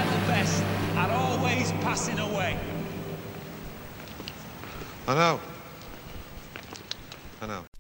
like the best are always passing away. I know. I know.